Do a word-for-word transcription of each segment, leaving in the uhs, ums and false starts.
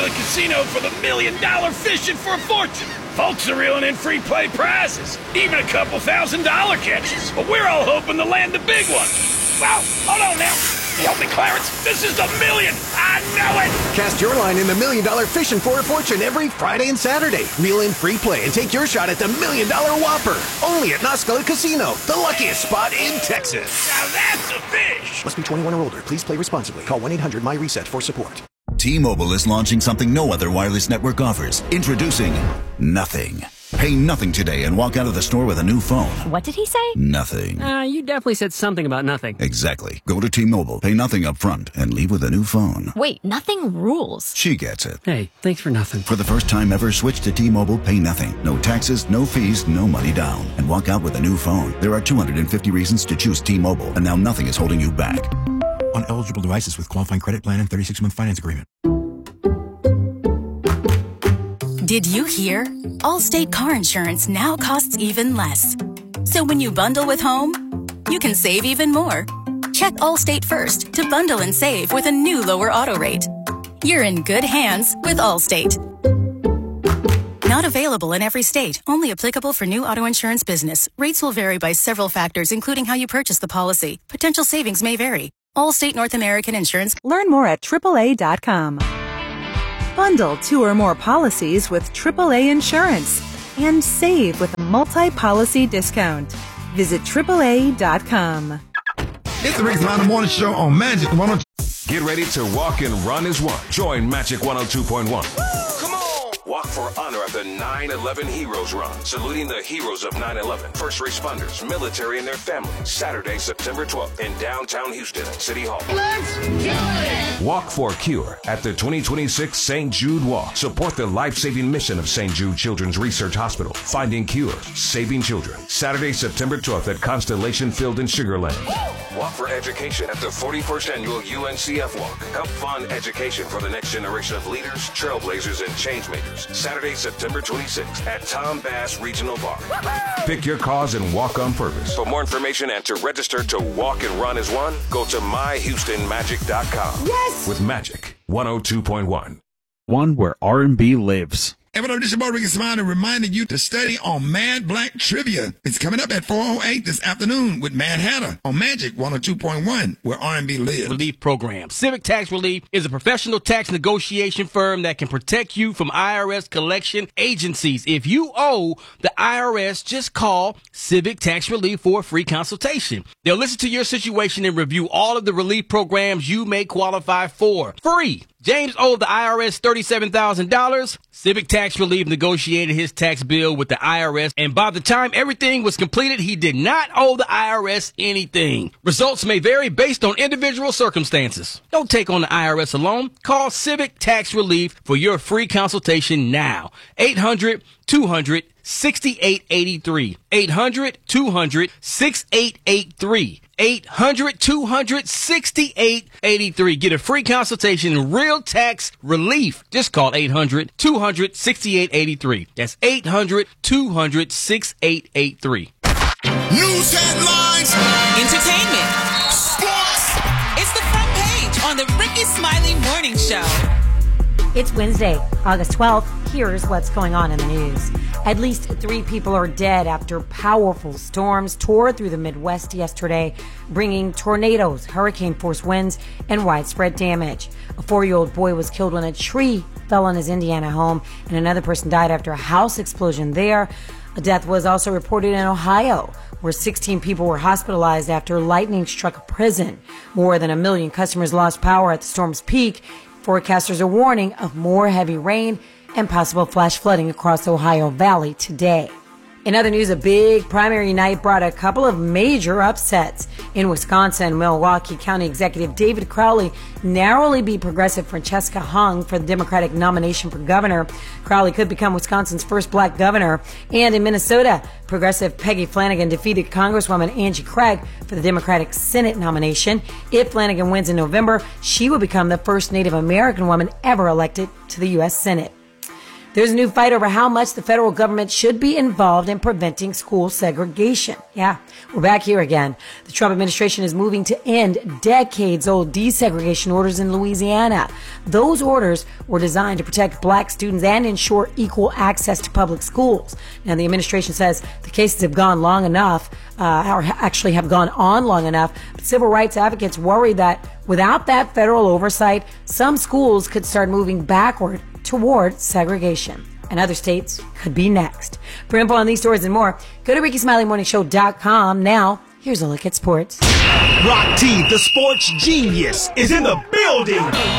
Osceola Casino for the million dollar fishing for a fortune. Folks are reeling in free play prizes, even a couple thousand dollar catches. But we're all hoping to land the big one. Wow, hold on now. Help me, Clarence. This is the million. I know it. Cast your line in the Million Dollar Fishing for a Fortune every Friday and Saturday. Reel in free play and take your shot at the Million Dollar Whopper. Only at Osceola Casino, the luckiest spot in Texas. Now that's a fish. Must be twenty-one or older. Please play responsibly. Call one eight hundred my reset for support. T-Mobile is launching something no other wireless network offers. Introducing Nothing. Pay nothing today and walk out of the store with a new phone. What did he say? Nothing. Uh, you definitely said something about nothing. Exactly. Go to T-Mobile, pay nothing up front, and leave with a new phone. Wait, nothing rules. She gets it. Hey, thanks for nothing. For the first time ever, switch to T-Mobile, pay nothing. No taxes, no fees, no money down. And walk out with a new phone. There are two hundred fifty reasons to choose T-Mobile, and now nothing is holding you back. On eligible devices with qualifying credit plan and thirty-six month finance agreement. Did you hear? Allstate car insurance now costs even less. So when you bundle with home, you can save even more. Check Allstate first to bundle and save with a new lower auto rate. You're in good hands with Allstate. Not available in every state. Only applicable for new auto insurance business. Rates will vary by several factors, including how you purchase the policy. Potential savings may vary. Allstate North American Insurance. Learn more at triple A dot com. Bundle two or more policies with triple A Insurance and save with a multi-policy discount. Visit triple A dot com. It's the Rick and Lana Morning Show on Magic one oh two. Get ready to walk and run as one. Join Magic one oh two point one. Come on! Walk for honor at the nine eleven Heroes Run, saluting the heroes of nine eleven, first responders, military, and their families. Saturday, September twelfth in downtown Houston at City Hall. Let's do it! Walk for Cure at the twenty twenty-six Saint Jude Walk. Support the life-saving mission of Saint Jude Children's Research Hospital. Finding cures, saving children. Saturday, September twelfth at Constellation Field in Sugar Land. Walk for Education at the forty-first Annual U N C F Walk. Help fund education for the next generation of leaders, trailblazers, and changemakers. Saturday, September twenty-sixth at Tom Bass Regional Park. Pick your cause and walk on purpose. For more information and to register to walk and run as one, go to my houston magic dot com. Yes! With Magic one oh two point one. One where R and B lives. Everyone, this is your boy Ricky Smiley reminding you to study on Mad Black Trivia. It's coming up at four oh eight this afternoon with Mad Hatter on Magic one oh two point one, where R and B lives. Relief Program. Civic Tax Relief is a professional tax negotiation firm that can protect you from I R S collection agencies. If you owe the I R S, just call Civic Tax Relief for a free consultation. They'll listen to your situation and review all of the relief programs you may qualify for. Free. James owed the I R S thirty-seven thousand dollars. Civic Tax Relief negotiated his tax bill with the I R S, and by the time everything was completed, he did not owe the I R S anything. Results may vary based on individual circumstances. Don't take on the I R S alone. Call Civic Tax Relief for your free consultation now. eight hundred two hundred sixty-eight eighty-three. eight hundred two hundred sixty-eight eighty-three. eight hundred two hundred sixty-eight eighty-three. Get a free consultation in real tax relief. Just call eight hundred two hundred sixty-eight eighty-three. That's eight hundred two hundred sixty-eight eighty-three. News headlines, entertainment, sports. It's the front page on the Ricky Smiley Morning Show. It's Wednesday, August twelfth. Here's what's going on in the news. At least three people are dead after powerful storms tore through the Midwest yesterday, bringing tornadoes, hurricane-force winds, and widespread damage. A four-year-old boy was killed when a tree fell on his Indiana home, and another person died after a house explosion there. A death was also reported in Ohio, where sixteen people were hospitalized after lightning struck a prison. More than a million customers lost power at the storm's peak. Forecasters are warning of more heavy rain and possible flash flooding across the Ohio Valley today. In other news, a big primary night brought a couple of major upsets. In Wisconsin, Milwaukee County Executive David Crowley narrowly beat progressive Francesca Hung for the Democratic nomination for governor. Crowley could become Wisconsin's first black governor. And in Minnesota, progressive Peggy Flanagan defeated Congresswoman Angie Craig for the Democratic Senate nomination. If Flanagan wins in November, she will become the first Native American woman ever elected to the U S Senate. There's a new fight over how much the federal government should be involved in preventing school segregation. Yeah, we're back here again. The Trump administration is moving to end decades-old desegregation orders in Louisiana. Those orders were designed to protect black students and ensure equal access to public schools. Now, the administration says the cases have gone long enough, uh, or actually have gone on long enough, but civil rights advocates worry that without that federal oversight, some schools could start moving backward toward segregation. And other states could be next. For info on these stories and more, go to Ricky Smiley Morning Show dot com. Now, here's a look at sports. Rock T, the sports genius, is in the building.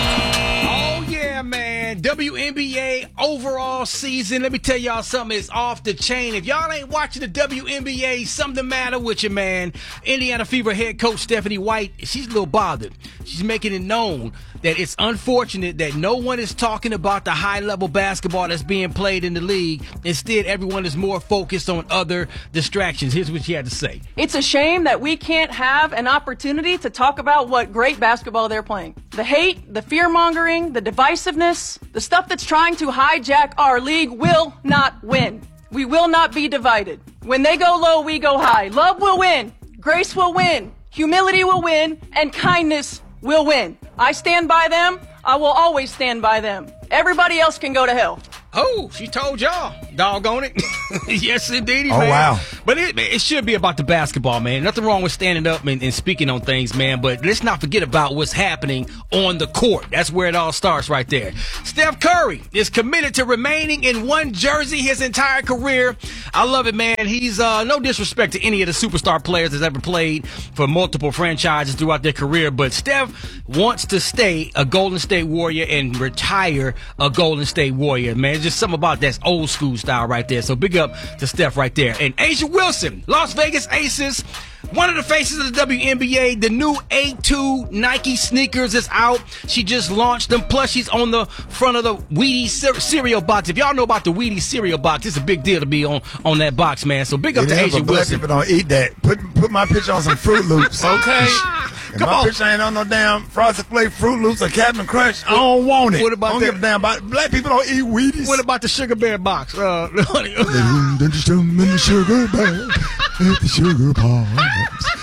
Oh, yeah, man. W N B A overall season. Let me tell y'all something. It's off the chain. If y'all ain't watching the W N B A, something the matter with you, man. Indiana Fever head coach Stephanie White, she's a little bothered. She's making it known that it's unfortunate that no one is talking about the high-level basketball that's being played in the league. Instead, everyone is more focused on other distractions. Here's what she had to say. It's a shame that we can't have an opportunity to talk about what great basketball they're playing. The hate, the fear-mongering, the divisiveness, the stuff that's trying to hijack our league will not win. We will not be divided. When they go low, we go high. Love will win. Grace will win. Humility will win. And kindness will win. I stand by them. I will always stand by them. Everybody else can go to hell. Oh, she told y'all. Doggone it. Yes, indeed, oh, man. Wow. But it, it should be about the basketball, man. Nothing wrong with standing up and, and speaking on things, man. But let's not forget about what's happening on the court. That's where it all starts right there. Steph Curry is committed to remaining in one jersey his entire career. I love it, man. He's uh, no disrespect to any of the superstar players that's ever played for multiple franchises throughout their career. But Steph wants to stay a Golden State Warrior and retire a Golden State Warrior, man. It's just something about that's old school style right there. So big up to Steph right there. And A'ja Wilson, Las Vegas Aces, one of the faces of the W N B A. The new A two Nike sneakers is out. She just launched them. Plus, she's on the front of the Wheaties cer- cereal box. If y'all know about the Wheaties cereal box, it's a big deal to be on, on that box, man. So big up it to is, A'ja but black Wilson. people don't eat that. Put put my picture on some Fruit Loops, okay? If Come my on. picture ain't on no damn Frosted Flake Fruit Loops or Captain Crunch, I don't want it. What about I don't that? give a damn about black people don't eat Wheaties. What about the Sugar Bear box? Uh, Then just them in the sugar bear at the sugar box.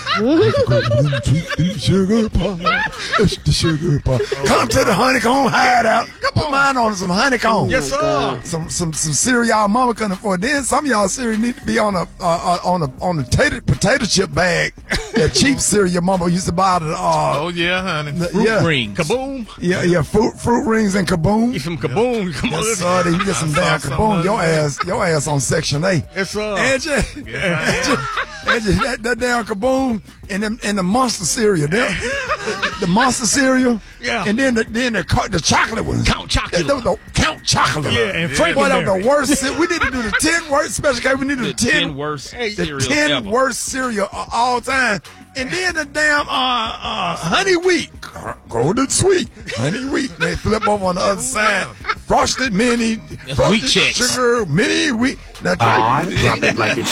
The sugar pot. It's the sugar pot. Come to the honeycomb hideout. Put mine on some honeycomb. Yes, sir. Some some some cereal mama couldn't afford. Then some of y'all cereal need to be on a uh, uh, on a on a potato potato chip bag. That cheap cereal mama used to buy the. Uh, oh yeah, honey. The, Fruit yeah. rings. Kaboom. Yeah, yeah. Fruit fruit rings and kaboom. Get some kaboom. Come on. Yes, sir. Then you get some damn kaboom. Your ass, your ass on Section A. Yes, sir. Angie, Angie, Angie, that, that damn kaboom and them and the monster cereal. Them, the, the monster cereal. Yeah. And then the then the the chocolate ones. Count Chocolate. The, the, the Count Chocolate. Yeah, and Boy, that was Frankenberry. the worst. We need to do the ten worst special case. We need to do The the ten, ten worst the cereals ten ever. worst cereal of all time. And then the damn uh uh honey wheat, golden sweet honey wheat. They flip over on the other side. Frosted mini, That's frosted wheat checks. sugar mini wheat. Now, Ah, drop it like it's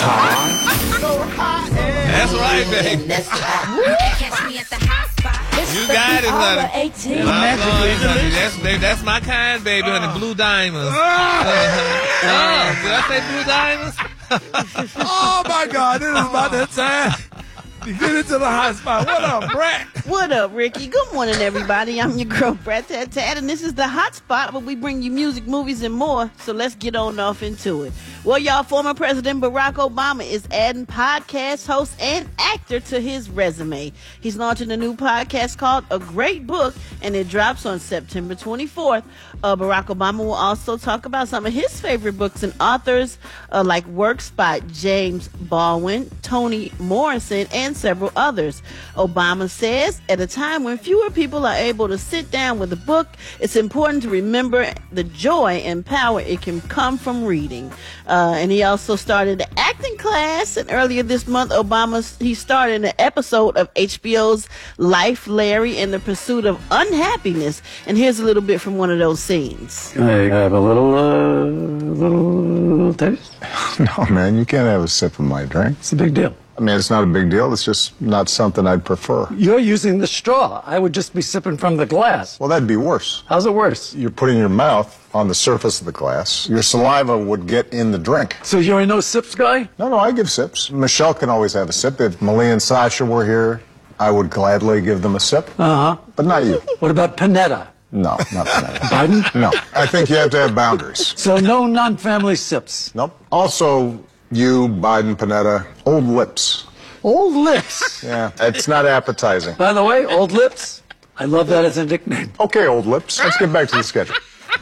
hot. That's right, baby. Catch me at the hot spot. You got it, honey. eighteen. I love it, honey. That's, baby, that's my kind, baby, honey. Blue diamonds. Uh-huh. Oh, did I say blue diamonds? Oh my God, this is about that time to get into the hot spot. What up, Brat? What up, Ricky? Good morning, everybody. I'm your girl, Brat Tat Tat, and this is the hot spot where we bring you music, movies, and more. So let's get on off into it. Well, y'all, former President Barack Obama is adding podcast host and actor to his resume. He's launching a new podcast called A Great Book, and it drops on September twenty-fourth. Uh, Barack Obama will also talk about some of his favorite books and authors, uh, like works by James Baldwin, Toni Morrison, and several others. Obama says, at a time when fewer people are able to sit down with a book, it's important to remember the joy and power it can come from reading. Uh, and he also started an acting class, and earlier this month, Obama, he started an episode of H B O's Life, Larry, and the Pursuit of Unhappiness. And here's a little bit from one of those scenes. Can I have a little, uh, little taste? No, man, you can't have a sip of my drink. It's a big deal. I mean, it's not a big deal. It's just not something I'd prefer. You're using the straw. I would just be sipping from the glass. Well, that'd be worse. How's it worse? You're putting your mouth on the surface of the glass. Your saliva would get in the drink. So you're a no sips guy? No, no, I give sips. Michelle can always have a sip. If Malia and Sasha were here, I would gladly give them a sip. Uh-huh. But not you. What about Panetta? No, not Panetta. Biden? No. I think you have to have boundaries. So no non-family sips? Nope. Also, you, Biden, Panetta, old lips. Old lips? Yeah, it's not appetizing. By the way, old lips, I love that as a nickname. Okay, old lips, let's get back to the schedule.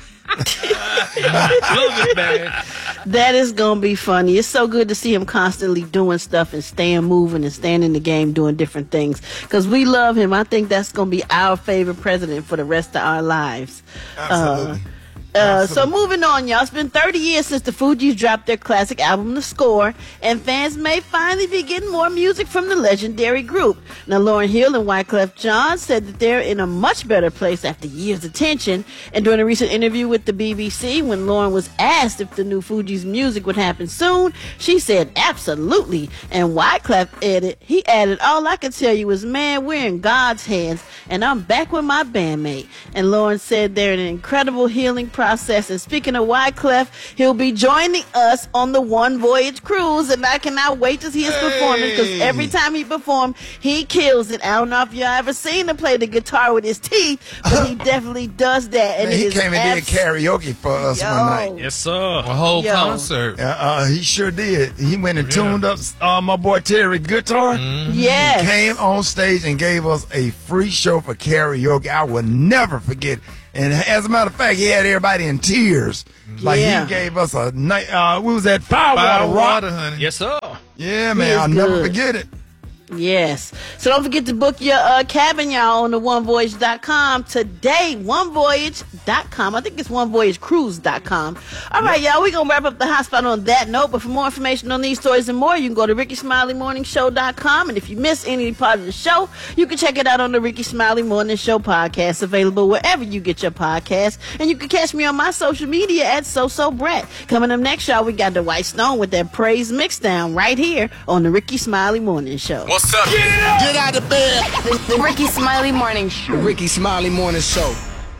That is gonna be funny. It's so good to see him constantly doing stuff and staying moving and staying in the game doing different things, because we love him. I think that's gonna be our favorite president for the rest of our lives. Absolutely. Uh, Uh, so moving on, y'all. It's been thirty years since the Fugees dropped their classic album, The Score, and fans may finally be getting more music from the legendary group. Now, Lauryn Hill and Wyclef Jean said that they're in a much better place after years of tension. And during a recent interview with the B B C, when Lauryn was asked if the new Fugees music would happen soon, she said absolutely. And Wyclef added, he added, all I can tell you is, man, we're in God's hands, and I'm back with my bandmate. And Lauryn said they're in an incredible healing process. process. And speaking of Wyclef, he'll be joining us on the One Voyage cruise, and I cannot wait to see his hey. performance, because every time he performs, he kills it. I don't know if y'all ever seen him play the guitar with his teeth, but he definitely does that. And Man, he it came and abs- did karaoke for us Yo. one night. Yes, sir. A whole Yo. concert. Uh, uh, he sure did. He went and yeah. tuned up uh, my boy Terry guitar. Mm-hmm. Yes. He came on stage and gave us a free show for karaoke. I will never forget. And as a matter of fact, he had everybody in tears. Like yeah. he gave us a night. Uh, we was at Firewater Fire Rock. Water, honey. Yes, sir. Yeah, man. I'll good. never forget it. Yes. So don't forget to book your uh, cabin, y'all, on the one voyage dot com today. one voyage dot com. I think it's one voyage cruise dot com. All right, y'all, we're going to wrap up the hot spot on that note. But for more information on these stories and more, you can go to ricky smiley morning show dot com. And if you miss any part of the show, you can check it out on the Ricky Smiley Morning Show podcast, available wherever you get your podcasts. And you can catch me on my social media at SoSoBrat. Coming up next, y'all, we got the White Stone with that praise mixdown right here on the Ricky Smiley Morning Show. What's up? Get it up! Get out of bed! The Ricky Smiley Morning Show. Ricky Smiley Morning Show.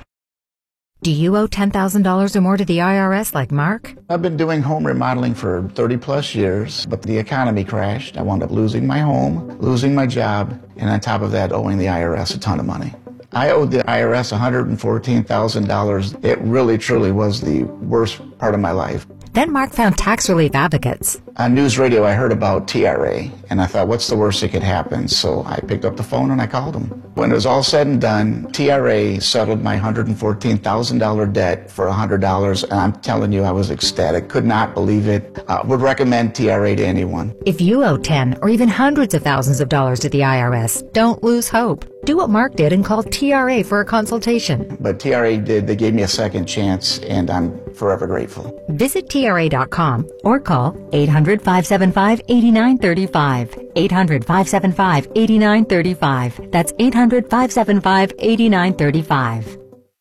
Do you owe ten thousand dollars or more to the I R S like Mark? I've been doing home remodeling for thirty plus years, but the economy crashed. I wound up losing my home, losing my job, and on top of that, owing the I R S a ton of money. I owed the I R S one hundred fourteen thousand dollars. It really, truly was the worst part of my life. Then Mark found tax relief advocates. On news radio, I heard about T R A, and I thought, what's the worst that could happen? So I picked up the phone and I called them. When it was all said and done, T R A settled my one hundred fourteen thousand dollars debt for one hundred dollars, and I'm telling you, I was ecstatic. Could not believe it. Uh, would recommend T R A to anyone. If you owe ten or even hundreds of thousands of dollars to the I R S, don't lose hope. Do what Mark did and call T R A for a consultation. But T R A did. They gave me a second chance, and I'm forever grateful. Visit T R A dot com or call eight hundred, five seven five, eight nine three five. eight hundred, five seven five, eight nine three five. That's eight hundred, five seven five, eight nine three five.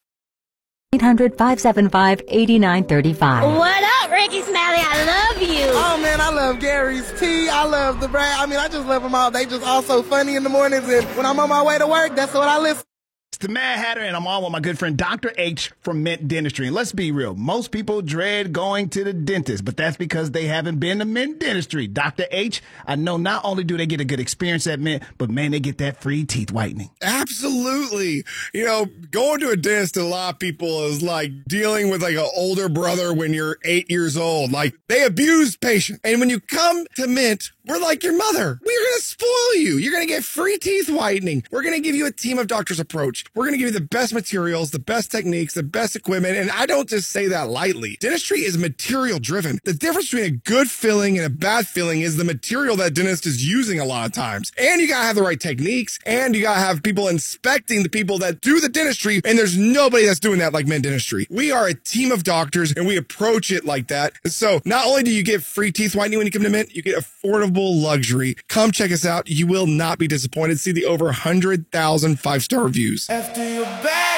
eight hundred, five seven five, eight nine three five. What up, Ricky Smiley? I love you. Oh, man, I love Gary's tea. I love the brand. I mean, I just love them all. They just all so funny in the mornings, and when I'm on my way to work, that's what I listen. It's the Mad Hatter, and I'm on with my good friend Doctor H from Mint Dentistry. And let's be real, most people dread going to the dentist, but that's because they haven't been to Mint Dentistry. Doctor H, I know not only do they get a good experience at Mint, but man, they get that free teeth whitening. Absolutely. You know, going to a dentist to a lot of people is like dealing with like an older brother when you're eight years old. Like, they abuse patients. And when you come to Mint, we're like your mother. We're going to spoil you. You're going to get free teeth whitening. We're going to give you a team of doctors approach. We're going to give you the best materials, the best techniques, the best equipment. And I don't just say that lightly. Dentistry is material driven. The difference between a good filling and a bad filling is the material that dentist is using a lot of times. And you got to have the right techniques, and you got to have people inspecting the people that do the dentistry. And there's nobody that's doing that like Mint Dentistry. We are a team of doctors, and we approach it like that. And so not only do you get free teeth whitening when you come to Mint, you get affordable luxury. Come check us out. You will not be disappointed. See the over one hundred thousand five-star reviews. After your back.